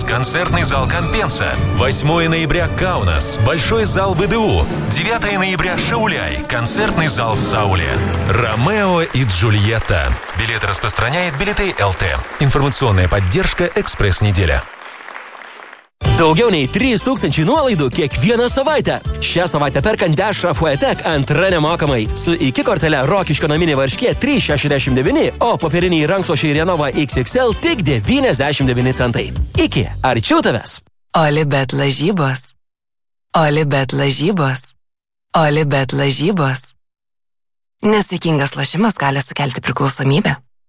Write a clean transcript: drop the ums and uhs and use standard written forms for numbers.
концертный зал «Компенса». 8 ноября Каунас, Большой зал ВДУ. 9 ноября Шауляй, концертный зал Сауле. Ромео и Джульетта. Билеты распространяет Билеты ЛТ. Информационная поддержка «Экспресс-неделя». Daugiau nei 3000 nuolaidų kiekvieną savaitę. Šią savaitę perkant dešrą Fuetek antra nemokamai. Su iki kortele Rokiškio naminė varškė 3,69, o popieriniai rankšluošiai Renova XXL tik 99 centai. Iki. Arčiau tavęs. Olibet lažybos. Olibet lažybos. Olibet lažybos. Nesaikingas lošimas gali sukelti priklausomybę.